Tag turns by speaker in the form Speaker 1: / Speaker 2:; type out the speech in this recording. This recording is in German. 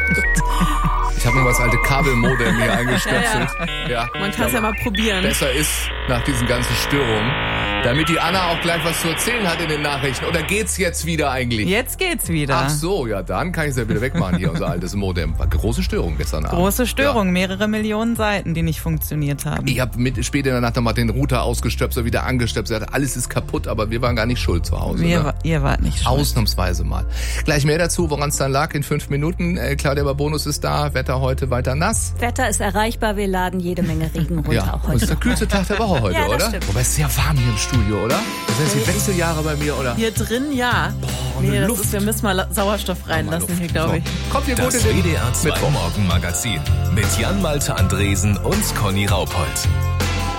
Speaker 1: Ich habe nur das alte Kabelmodem hier eingestöpselt. Ja.
Speaker 2: Man kann es ja mal probieren.
Speaker 1: Besser ist nach diesen ganzen Störungen. Damit die Anna auch gleich was zu erzählen hat in den Nachrichten. Oder geht's jetzt wieder eigentlich?
Speaker 3: Jetzt geht's wieder.
Speaker 1: Ach so, ja, dann kann ich es ja wieder wegmachen hier, unser altes Modem. War große Störung gestern Abend.
Speaker 3: Große Störung, mehrere Millionen Seiten, die nicht funktioniert haben.
Speaker 1: Ich habe später in der Nacht nochmal den Router ausgestöpselt, wieder angestöpselt. Alles ist kaputt, aber wir waren gar nicht schuld zu Hause.
Speaker 3: Ihr wart nicht schuld.
Speaker 1: Ausnahmsweise mal. Gleich mehr dazu, woran es dann lag in 5 Minuten. Claudia Bonus ist da. Wetter heute weiter nass.
Speaker 4: Wetter ist erreichbar. Wir laden jede Menge Regen runter auch heute.
Speaker 1: Das ist der kühlste Tag der Woche heute,
Speaker 4: Ja, das
Speaker 1: oder?
Speaker 4: stimmt.
Speaker 1: Wobei es ist sehr warm hier im Studio, oder? Das sind die Wechseljahre bei mir, oder?
Speaker 2: Hier drin, ja.
Speaker 1: eine
Speaker 2: Das
Speaker 1: Luft.
Speaker 2: ist, wir müssen mal Sauerstoff reinlassen hier, glaube ich.
Speaker 1: So. Kommt ihr gut
Speaker 5: Das
Speaker 1: in den
Speaker 5: WDR 2 Morgenmagazin mit Jan-Malte Andresen und Conny Raupold.